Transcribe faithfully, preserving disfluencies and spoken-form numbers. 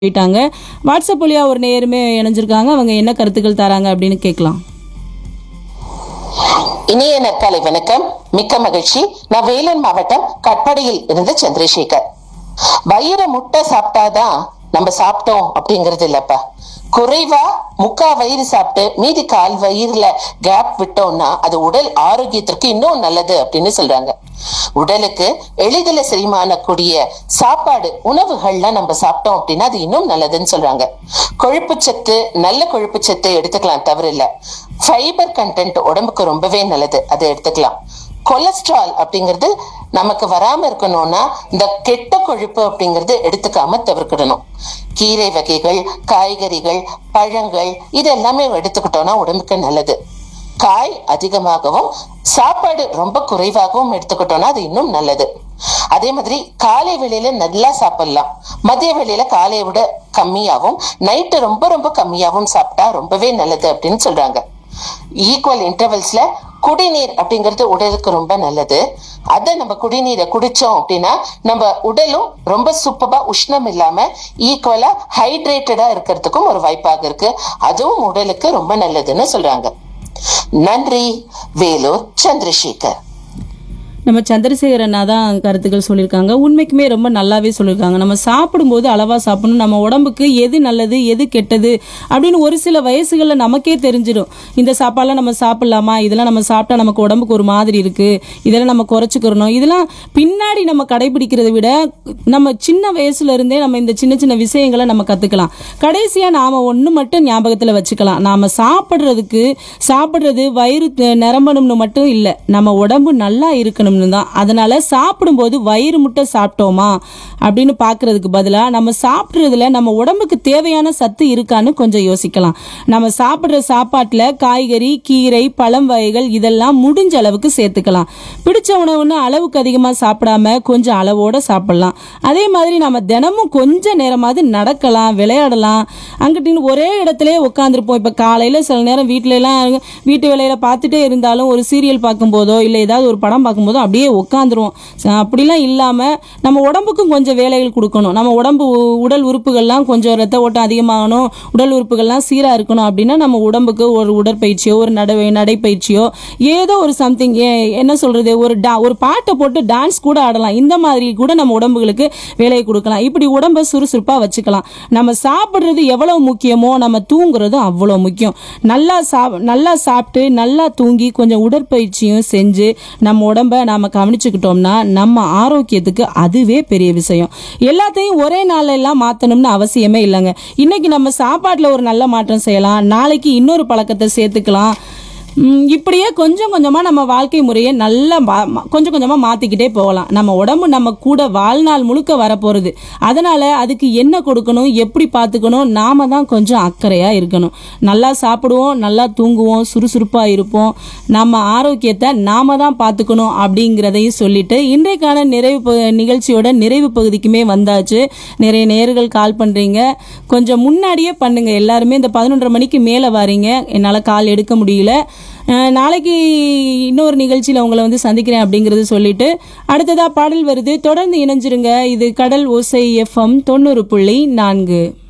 போயிட்டாங்க. வாட்ஸ்அப் வழியா ஒரு நேயருமே இணைஞ்சிருக்காங்க. அவங்க என்ன கருத்துக்கள் தராங்க அப்படின்னு கேட்கலாம். இனிய நற்காலை வணக்கம். மிக்க மகிழ்ச்சி. நான் வேலூர் மாவட்டம் கட்பாடியில் இருந்து சந்திரசேகர். வயிறு முட்டை சாப்பிட்டாதான் நம்ம சாப்பிட்டோம் அப்படிங்கறது இல்லப்பா. குறைவா முக்கா வயிறு சாப்பிட்டு மீதி கால் வயிறுல கேப் விட்டோம்னா அது உடல் ஆரோக்கியத்திற்கு இன்னும் நல்லது அப்படின்னு சொல்றாங்க. உடலுக்கு எளிதில் செரிமானக்கூடிய சாப்பாடு உணவுகள்லாம் நம்ம சாப்பிட்டோம் அப்படின்னா அது இன்னும் நல்லதுன்னு சொல்றாங்க. கொழுப்பு சத்து, நல்ல கொழுப்பு சத்து எடுத்துக்கலாம், தவறு இல்ல. ஃபைபர் கண்டென்ட் உடம்புக்கு ரொம்பவே நல்லது, அதை எடுத்துக்கலாம். கொலஸ்ட்ரால் அப்படிங்கிறது நமக்கு வராம இருக்கணும்னா இந்த கெட்ட கொழுப்பு அப்படிங்கறது எடுத்துக்காம தவிர்க்கிடணும். கீரை வகைகள், காய்கறிகள், பழங்கள் இது எல்லாமே எடுத்துக்கிட்டோம்னா உடம்புக்கு நல்லது. காய் அதிகமாகவும் சாப்பாடு ரொம்ப குறைவாகவும் எடுத்துக்கிட்டோம்னா அது இன்னும் நல்லது. அதே மாதிரி காலை வேளையில நல்லா சாப்பிடலாம். மதிய வேளையில காலையை விட கம்மியாவும், நைட்டு ரொம்ப ரொம்ப கம்மியாவும் சாப்பிட்டா ரொம்பவே நல்லது அப்படின்னு சொல்றாங்க. ஈக்குவல் இன்டர்வல்ஸ்ல குடிநீர் அப்படிங்கிறது உடலுக்கு ரொம்ப நல்லது. அதை நம்ம குடிநீரை குடிச்சோம் அப்படின்னா நம்ம உடலும் ரொம்ப சூப்பரா உஷ்ணம் இல்லாம ஈக்குவலா ஹைட்ரேட்டடா இருக்கிறதுக்கும் ஒரு வாய்ப்பாக இருக்கு. அதுவும் உடலுக்கு ரொம்ப நல்லதுன்னு சொல்றாங்க. நன்றி. வேலூர் சந்திரசேகர். நம்ம சந்திரசேகர் அண்ணா தான் கருத்துக்கள் சொல்லியிருக்காங்க. உண்மைக்குமே ரொம்ப நல்லாவே சொல்லியிருக்காங்க. நம்ம சாப்பிடும்போது அளவா சாப்பிடணும். நம்ம உடம்புக்கு எது நல்லது எது கெட்டது அப்படின்னு ஒரு சில வயசுகளில் நமக்கே தெரிஞ்சிடும். இந்த சாப்பாடுலாம் நம்ம சாப்பிடலாமா, இதெல்லாம் நம்ம சாப்பிட்டா நமக்கு உடம்புக்கு ஒரு மாதிரி இருக்கு, இதெல்லாம் நம்ம குறைச்சிக்கிறணும். இதெல்லாம் பின்னாடி நம்ம கடைபிடிக்கிறத விட நம்ம சின்ன வயசுல இருந்தே நம்ம இந்த சின்ன சின்ன விஷயங்களை நம்ம கத்துக்கலாம். கடைசியா நாம ஒண்ணு மட்டும் ஞாபகத்துல வச்சுக்கலாம். நாம சாப்பிடுறதுக்கு சாப்பிடுறது வயிறு நிரம்பணும்னு மட்டும் இல்லை, நம்ம உடம்பு நல்லா இருக்கணும் தான். அதனால சாப்பிடும்போது வயிறு முட்டை சாப்பிட்டோமா அப்படின்னு பாக்குறதுக்கு பதிலா நம்ம சாப்பிடுறதுல நம்ம உடம்புக்கு தேவையான சத்து இருக்கான்னு கொஞ்சம் யோசிக்கலாம். நம்ம சாப்பிடுற சாப்பாட்டுல காய்கறி, கீரை, பழம் வகைகள் இதெல்லாம் முடிஞ்ச அளவுக்கு சேர்த்துக்கலாம். பிடிச்ச உணவுன்னு அளவுக்கு அதிகமா சாப்பிடாம கொஞ்சம் அளவோட சாப்பிடலாம். அதே மாதிரி நம்ம தினமும் கொஞ்ச நேரமாவது நடக்கலாம், விளையாடலாம். அங்கிட்டு ஒரே இடத்துல உட்காந்துருப்போம். இப்ப காலையில சில நேரம் வீட்டுல எல்லாம் வீட்டு வேலையில பார்த்துட்டே இருந்தாலும் ஒரு சீரியல் பார்க்கும் போதோ இல்ல ஏதாவது ஒரு படம் பார்க்கும்போதோ அப்படியே உட்காந்துருவோம். அப்படிலாம் இல்லாம நம்ம உடம்புக்கும் கொஞ்சம் வேலைகள் கொடுக்கணும். நம்ம உடம்பு உடல் உறுப்புகள்லாம் கொஞ்சம் ரத்த ஓட்டம் அதிகமாகணும், உடல் உறுப்புகள்லாம் சீரா இருக்கணும் அப்படின்னா நம்ம உடம்புக்கு ஒரு உடற்பயிற்சியோ ஒரு நடை நடைப்பயிற்சியோ ஏதோ ஒரு சம்திங் என்ன சொல்றது ஒரு டா ஒரு பாட்டை போட்டு டான்ஸ் கூட ஆடலாம். இந்த மாதிரி கூட நம்ம உடம்புகளுக்கு வேலையை கொடுக்கலாம். இப்படி உடம்பை சுறுசுறுப்பா வச்சுக்கலாம். நம்ம சாப்பிடுறது எவ்வளவு முக்கியமோ நம்ம தூங்குறதும் அவ்வளவு முக்கியம். நல்லா சா நல்லா சாப்பிட்டு நல்லா தூங்கி கொஞ்சம் உடற்பயிற்சியும் செஞ்சு நம்ம உடம்ப நாம கவனிச்சுக்கிட்டோம்னா நம்ம ஆரோக்கியத்துக்கு அதுவே பெரிய விஷயம். எல்லாத்தையும் ஒரே நாள்ல எல்லாம் மாத்தணும்னு அவசியமே இல்லைங்க. இன்னைக்கு நம்ம சாப்பாட்டுல ஒரு நல்ல மாற்றம் செய்யலாம், நாளைக்கு இன்னொரு பழக்கத்தை சேர்த்துக்கலாம். இப்படியே கொஞ்சம் கொஞ்சமா நம்ம வாழ்க்கை முறையை நல்லா கொஞ்சம் கொஞ்சமா மாத்திக்கிட்டே போகலாம். நம்ம உடம்பு நம்ம கூட வாழ்நாள் முழுக்க வரப்போறது. அதனால அதுக்கு என்ன கொடுக்கணும், எப்படி பார்த்துக்கணும், நாம தான் கொஞ்சம் அக்கறையா இருக்கணும். நல்லா சாப்பிடுவோம், நல்லா தூங்குவோம், சுறுசுறுப்பா இருப்போம். நம்ம ஆரோக்கியத்தை நாம தான் பார்த்துக்கணும் அப்படிங்கிறதையும் சொல்லிட்டு இன்றைக்கான நிறைவு நிகழ்ச்சியோட நிறைவு பகுதிக்குமே வந்தாச்சு. நிறைய நேயர்கள் கால் பண்றீங்க. கொஞ்சம் முன்னாடியே பண்ணுங்க. எல்லாருமே இந்த பதினொன்றரை மணிக்கு மேல வாரீங்க. என்னால கால் எடுக்க முடியல. நாளைக்கு இன்னொரு நிகழ்ச்சியில் உங்களை வந்து சந்திக்கிறேன் அப்படிங்கறது சொல்லிட்டு அடுத்ததா பாடல் வருது. தொடர்ந்து இணைஞ்சிருங்க. இது கடல் ஓசை எஃப்எம் தொண்ணூறு புள்ளி நான்கு.